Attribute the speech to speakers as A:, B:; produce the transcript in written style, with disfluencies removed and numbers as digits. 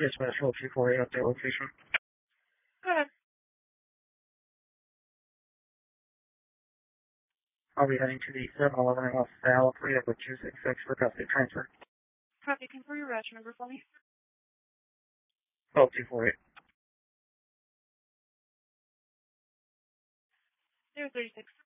A: Dispatch, hold 248, update location.
B: Go ahead.
A: I'll be heading to the 7-Eleven off Val 3 with 266 for custody transfer.
B: Copy. Confirm your batch number for me.
A: Hold 248.
B: 036.